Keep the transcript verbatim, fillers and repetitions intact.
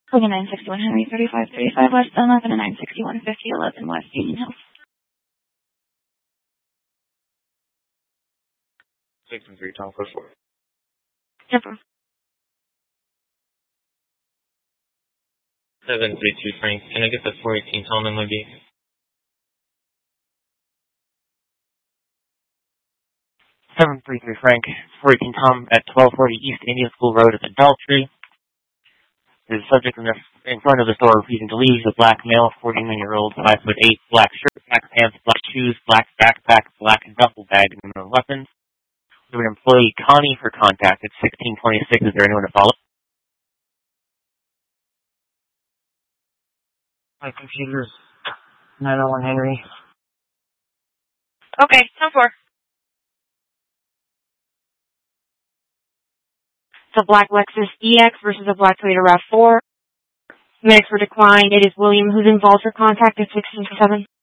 Going to nine sixty-one Henry, thirty-five thirty-five West Dunlap, and a nine sixty-one fifty eleven West Union Hills. six and three, Tom, code four. Yep. seven three two, Frank. Can I get the four eighteen Tom in my B? seven three three, Frank. four eighteen Tom at twelve forty East Indian School Road at Adultery. There's a subject in, the, in front of the store refusing to leave. A black male, forty-nine-year-old, five foot eight, black shirt, black pants, black shoes, black backpack, black duffel bag, and no weapons. We have an employee, Connie, for contact at sixteen twenty-six. Is there anyone to follow? My computer's nine oh one Henry. Okay, ten four. It's a black Lexus E X versus a black Toyota RAV four. Minutes were declined. It is William who's involved for contact at sixteen seven.